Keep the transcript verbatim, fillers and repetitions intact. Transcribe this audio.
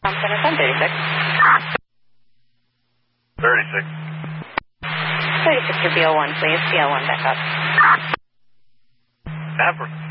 Um, Center ten thirty-six. thirty-six. thirty-six to B O one, please. B O one back up. Africa.